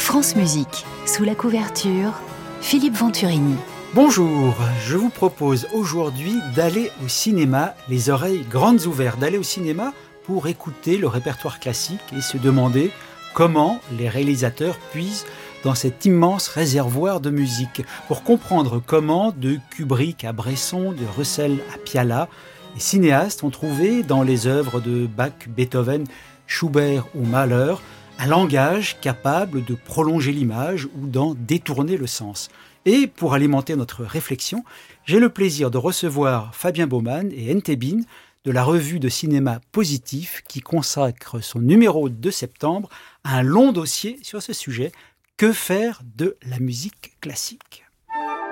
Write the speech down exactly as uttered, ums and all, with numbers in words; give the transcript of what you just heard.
France Musique, sous la couverture, Philippe Venturini. Bonjour, je vous propose aujourd'hui d'aller au cinéma, les oreilles grandes ouvertes, d'aller au cinéma pour écouter le répertoire classique et se demander comment les réalisateurs puisent dans cet immense réservoir de musique, pour comprendre comment, de Kubrick à Bresson, de Russell à Piala, les cinéastes ont trouvé dans les œuvres de Bach, Beethoven, Schubert ou Mahler un langage capable de prolonger l'image ou d'en détourner le sens. Et pour alimenter notre réflexion, j'ai le plaisir de recevoir Fabien Baumann et N T Bin de la revue de cinéma Positif qui consacre son numéro de septembre à un long dossier sur ce sujet. Que faire de la musique classique ?